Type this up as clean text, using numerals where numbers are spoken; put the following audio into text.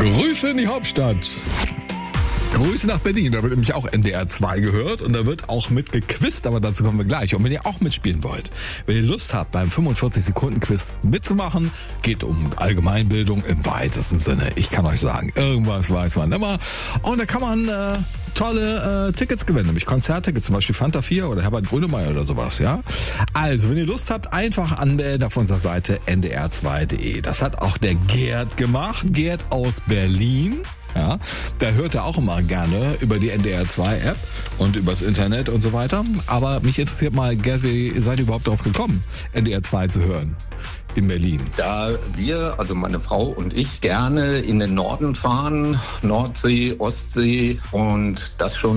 Grüße in die Hauptstadt. Grüße nach Berlin, da wird nämlich auch NDR 2 gehört und da wird auch mit gequizt, aber dazu kommen wir gleich. Und wenn ihr auch mitspielen wollt, wenn ihr Lust habt, beim 45-Sekunden-Quiz mitzumachen, geht um Allgemeinbildung im weitesten Sinne. Ich kann euch sagen, irgendwas weiß man immer. Und da kann man tolle Tickets gewinnen, nämlich Konzerttickets, zum Beispiel Fanta 4 oder Herbert Grönemeyer oder sowas, ja. Also, wenn ihr Lust habt, einfach anmelden auf unserer Seite ndr2.de. Das hat auch der Gerd gemacht, Gerd aus Berlin. Ja, da hört er auch immer gerne über die NDR2-App und übers Internet und so weiter. Aber mich interessiert mal, Gerd, wie seid ihr überhaupt darauf gekommen, NDR2 zu hören in Berlin? Da wir, also meine Frau und ich, gerne in den Norden fahren, Nordsee, Ostsee und das schon